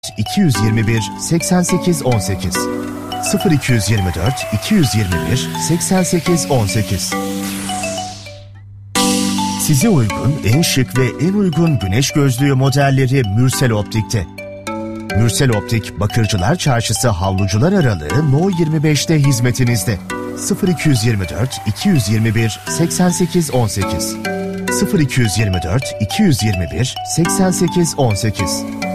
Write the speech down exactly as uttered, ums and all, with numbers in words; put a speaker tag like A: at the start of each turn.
A: iki yüz yirmi bir seksen sekiz on sekiz sıfır iki yüz yirmi dört iki yüz yirmi bir seksen sekiz on sekiz. Size uygun en şık ve en uygun güneş gözlüğü modelleri Mürsel Optik'te. Mürsel Optik, Bakırcılar Çarşısı Havlucular Aralığı No yirmi beşte hizmetinizde. sıfır iki yüz yirmi dört iki yüz yirmi bir seksen sekiz on sekiz sıfır iki yüz yirmi dört iki yüz yirmi bir seksen sekiz on sekiz.